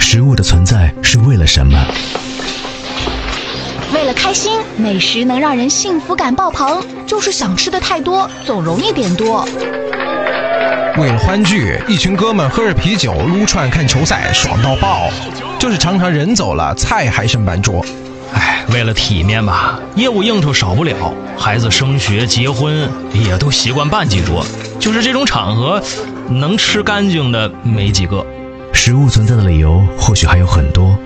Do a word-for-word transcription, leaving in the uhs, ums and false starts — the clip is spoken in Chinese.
食物的存在是为了什么？ 为了开心，美食能让人幸福感爆棚，就是想吃的太多，总容易点多。 为了欢聚，一群哥们喝着啤酒撸串看球赛，爽到爆，就是常常人走了，菜还剩半桌。 哎，为了体面吧，业务应酬少不了，孩子升学结婚也都习惯办几桌，就是这种场合能吃干净的没几个。 食物存在的理由或许还有很多，